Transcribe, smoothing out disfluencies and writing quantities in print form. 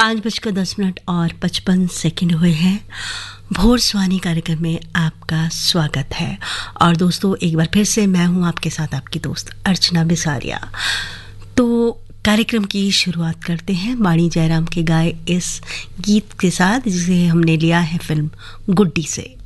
5:10 और 55 हुए हैं। भोर स्वानी कार्यक्रम में आपका स्वागत है। और दोस्तों, एक बार फिर से मैं हूं आपके साथ आपकी दोस्त अर्चना बिसारिया। तो कार्यक्रम की शुरुआत करते हैं वाणी जयराम के गाए इस गीत के साथ, जिसे हमने लिया है फिल्म गुड्डी से।